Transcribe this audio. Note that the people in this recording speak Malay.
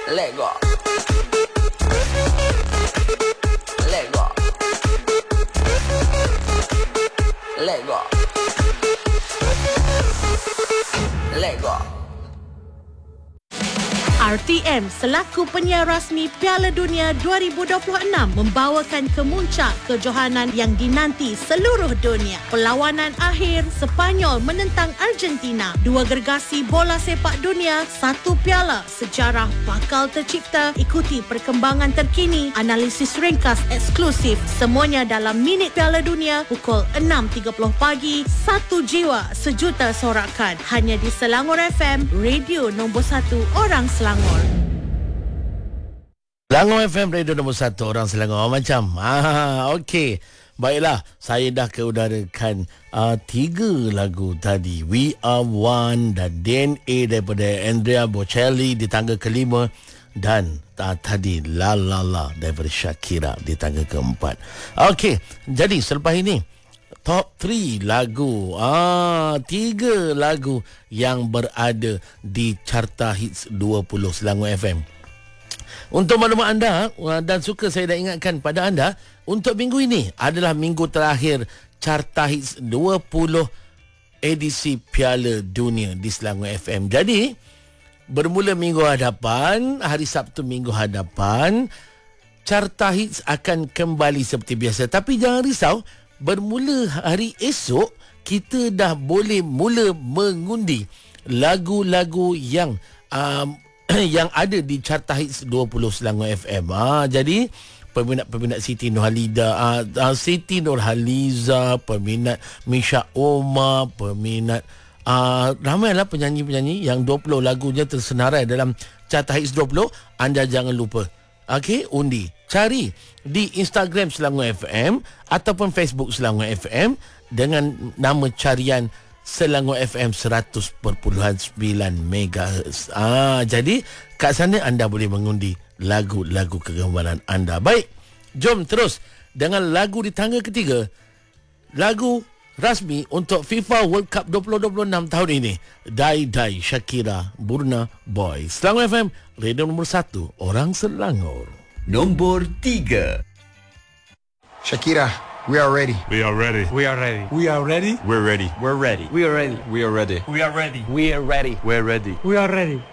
Lego. Lego. Lego. Lego. RTM selaku penyiar rasmi Piala Dunia 2026 membawakan kemuncak kejohanan yang dinanti seluruh dunia. Perlawanan akhir Sepanyol menentang Argentina. Dua gergasi bola sepak dunia, satu piala. Sejarah bakal tercipta. Ikuti perkembangan terkini, analisis ringkas eksklusif. Semuanya dalam Minit Piala Dunia pukul 6.30 pagi. Satu jiwa, sejuta sorakan. Hanya di Selangor FM, radio nombor 1 orang Selangor. Selangor FM, radio nombor 1 orang Selangor. Macam okey. Baiklah, saya dah keudarakan 3 lagu tadi. We Are One dan DNA daripada Andrea Bocelli di tangga kelima, dan tadi La La La daripada Shakira di tangga keempat. Okey, jadi selepas ini top 3 lagu, 3 lagu yang berada di Carta Hits 20 Selangor FM. Untuk maklumat anda, dan suka saya dah ingatkan pada anda, untuk minggu ini adalah minggu terakhir Carta Hits 20 edisi Piala Dunia di Selangor FM. Jadi, bermula minggu hadapan, hari Sabtu minggu hadapan, Carta Hits akan kembali seperti biasa. Tapi jangan risau, bermula hari esok, kita dah boleh mula mengundi lagu-lagu yang yang ada di Carta Hits 20 Selangor FM. Jadi peminat-peminat Siti Nurhaliza, Siti Nurhaliza, peminat Misha Omar, peminat ramailah penyanyi-penyanyi yang 20 lagunya tersenarai dalam Carta Hits 20. Anda jangan lupa, okey, undi. Cari di Instagram Selangor FM ataupun Facebook Selangor FM dengan nama carian Selangor FM 100.9 MHz. Jadi kat sana anda boleh mengundi lagu-lagu kegemaran anda. Baik, jom terus dengan lagu di tangga ketiga. Lagu rasmi untuk FIFA World Cup 2026 tahun ini. Die Die Shakira, Burna Boy. Selangor FM, radio nombor 1 orang Selangor. Nombor 3. Shakira, we are ready. We are ready. We are ready. We are ready. We're ready. We're ready. We are ready. We are ready. We are ready. We are ready. We're ready. We're ready. We are ready.